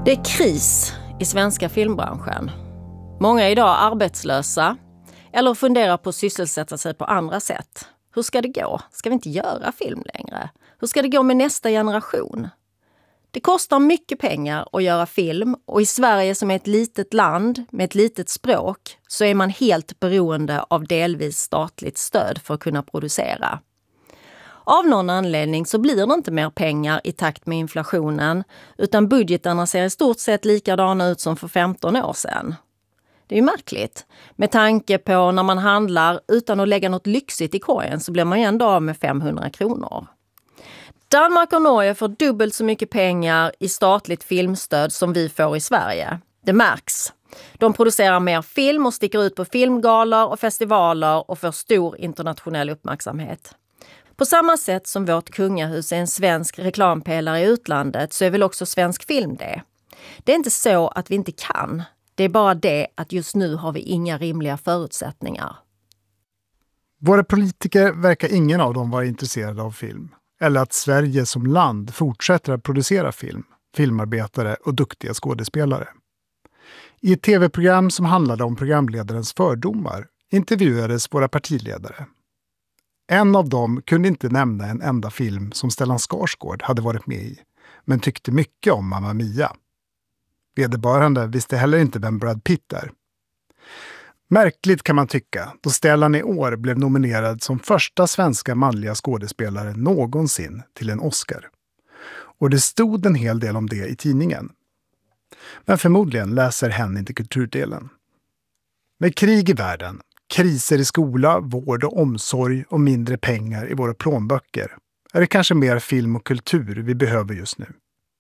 Det är kris i svenska filmbranschen. Många är idag arbetslösa eller funderar på att sysselsätta sig på andra sätt. Hur ska det gå? Ska vi inte göra film längre? Hur ska det gå med nästa generation? Det kostar mycket pengar att göra film och i Sverige som är ett litet land med ett litet språk så är man helt beroende av delvis statligt stöd för att kunna producera. Av någon anledning så blir det inte mer pengar i takt med inflationen utan budgetarna ser i stort sett likadana ut som för 15 år sedan. Det är ju märkligt. Med tanke på när man handlar utan att lägga något lyxigt i korgen så blir man ju ändå av med 500 kronor. Danmark och Norge får dubbelt så mycket pengar i statligt filmstöd som vi får i Sverige. Det märks. De producerar mer film och sticker ut på filmgalor och festivaler och får stor internationell uppmärksamhet. På samma sätt som vårt kungahus är en svensk reklampelare i utlandet så är väl också svensk film det. Det är inte så att vi inte kan. Det är bara det att just nu har vi inga rimliga förutsättningar. Våra politiker verkar ingen av dem vara intresserade av film. Eller att Sverige som land fortsätter att producera film, filmarbetare och duktiga skådespelare. I ett tv-program som handlade om programledarens fördomar intervjuades våra partiledare. En av dem kunde inte nämna en enda film som Stellan Skarsgård hade varit med i, men tyckte mycket om Mamma Mia. Vederbörande visste heller inte vem Brad Pitt är. Märkligt kan man tycka, då Stellan i år blev nominerad som första svenska manliga skådespelare någonsin till en Oscar. Och det stod en hel del om det i tidningen. Men förmodligen läser hen inte kulturdelen. Med krig i världen, kriser i skola, vård och omsorg och mindre pengar i våra plånböcker är det kanske mer film och kultur vi behöver just nu.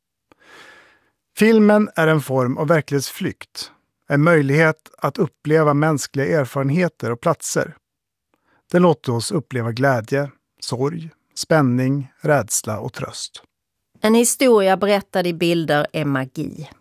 Filmen är en form av verklighetsflykt. En möjlighet att uppleva mänskliga erfarenheter och platser. Det låter oss uppleva glädje, sorg, spänning, rädsla och tröst. En historia berättad i bilder är magi.